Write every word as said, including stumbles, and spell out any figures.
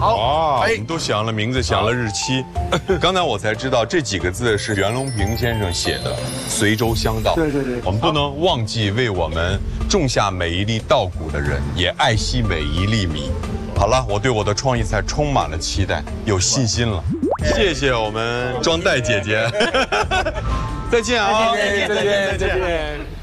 好， 哇，我们都想了名字，想了日期。刚才我才知道这几个字是袁隆平先生写的，随州乡道。 对对对， 我们不能忘记为我们种下每一粒稻谷的人，也爱惜每一粒米。好了，我对我的创意菜充满了期待，有信心了。谢谢我们装袋姐姐，再见啊！ 再见再见再见。